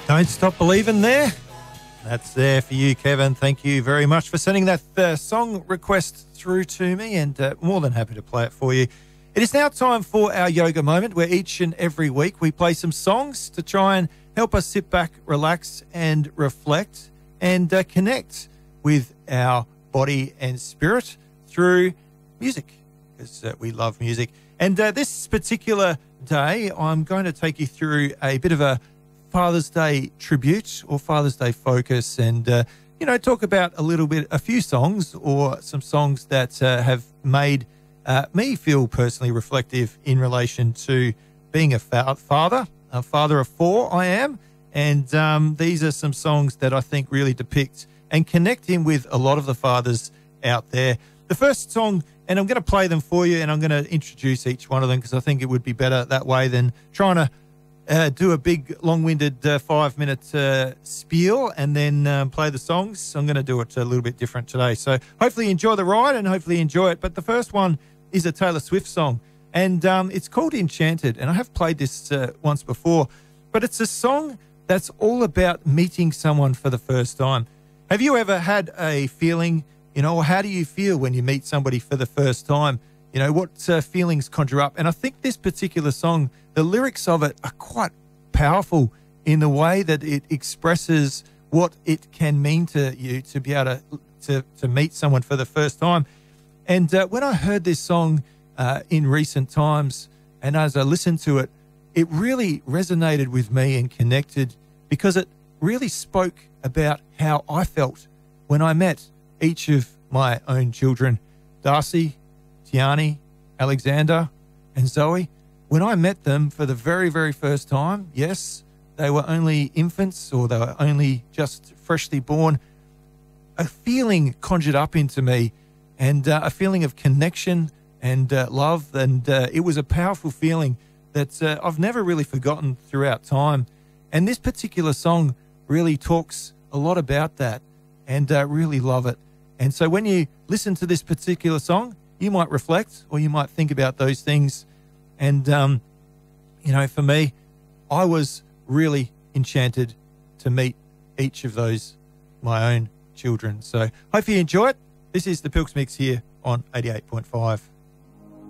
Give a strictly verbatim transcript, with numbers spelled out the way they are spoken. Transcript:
Don't Stop Believing there. That's there for you, Kevin. Thank you very much for sending that uh, song request through to me, and uh, more than happy to play it for you. It is now time for our yoga moment, where each and every week we play some songs to try and help us sit back, relax and reflect and uh, connect with our body and spirit through music, because uh, we love music. And uh, this particular day, I'm going to take you through a bit of a Father's Day tribute or Father's Day focus, and uh, you know, talk about a little bit, a few songs or some songs that uh, have made uh, me feel personally reflective in relation to being a fa- father, a father of four I am, and um, these are some songs that I think really depict and connect in with a lot of the fathers out there. The first song, and I'm going to play them for you, and I'm going to introduce each one of them because I think it would be better that way than trying to Uh, do a big, long-winded uh, five-minute uh, spiel and then um, play the songs. I'm going to do it a little bit different today. So hopefully you enjoy the ride and hopefully you enjoy it. But the first one is a Taylor Swift song, and um, it's called Enchanted. And I have played this uh, once before, but it's a song that's all about meeting someone for the first time. Have you ever had a feeling, you know, how do you feel when you meet somebody for the first time? You know, what uh, feelings conjure up? And I think this particular song, the lyrics of it are quite powerful in the way that it expresses what it can mean to you to be able to to, to meet someone for the first time. And uh, when I heard this song uh, in recent times, and as I listened to it, it really resonated with me and connected, because it really spoke about how I felt when I met each of my own children, Darcy, Tiani, Alexander, and Zoe. When I met them for the very, very first time, yes, they were only infants or they were only just freshly born, a feeling conjured up into me, and uh, a feeling of connection and uh, love. And uh, it was a powerful feeling that uh, I've never really forgotten throughout time. And this particular song really talks a lot about that, and uh, really love it. And so when you listen to this particular song, you might reflect or you might think about those things. And, um, you know, for me, I was really enchanted to meet each of those, my own children. So hope you enjoy it. This is the Pilks Mix here on eighty-eight point five.